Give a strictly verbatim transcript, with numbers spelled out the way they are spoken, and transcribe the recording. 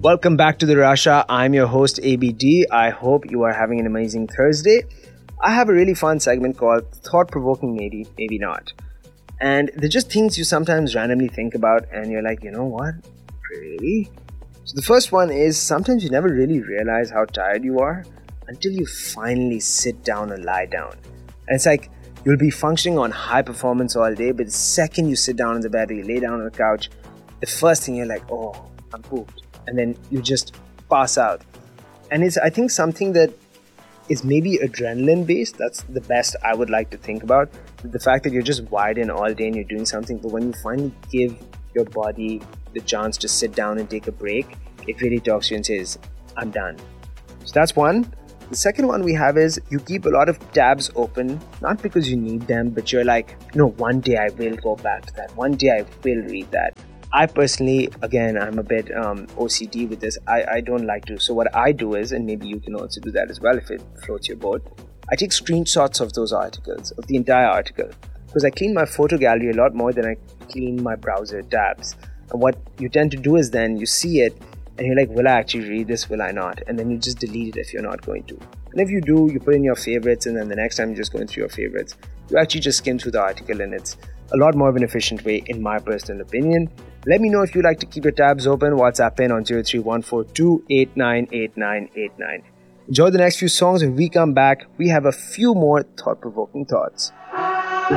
Welcome back to the Rasha. I'm your host A B D. I hope you are having an amazing Thursday. I have a really fun segment called Thought Provoking Maybe, Maybe Not. And they're just things you sometimes randomly think about and you're like, you know what? Really? So the first one is sometimes you never really realize how tired you are until you finally sit down and lie down. And it's like you'll be functioning on high performance all day, but the second you sit down on the bed or you lay down on the couch, the first thing you're like, oh, I'm pooped. And then you just pass out. And it's, I think, something that is maybe adrenaline based. That's the best I would like to think about. The fact that you're just wired in all day and you're doing something, but when you finally give your body the chance to sit down and take a break, it really talks to you and says, I'm done. So that's one. The second one we have is you keep a lot of tabs open, not because you need them, but you're like, no, one day I will go back to that. One day I will read that. I personally, again, I'm a bit um, O C D with this. I, I don't like to. So what I do is, and maybe you can also do that as well if it floats your boat, I take screenshots of those articles, of the entire article. Because I clean my photo gallery a lot more than I clean my browser tabs. And what you tend to do is then you see it and you're like, will I actually read this? Will I not? And then you just delete it if you're not going to. And if you do, you put in your favorites, and then the next time you're just going through your favorites, you actually just skim through the article, and it's a lot more of an efficient way, in my personal opinion. Let me know if you like to keep your tabs open. WhatsApp in on zero three one four two eight nine eight nine eight nine. Enjoy the next few songs. When we come back, we have a few more thought-provoking thoughts.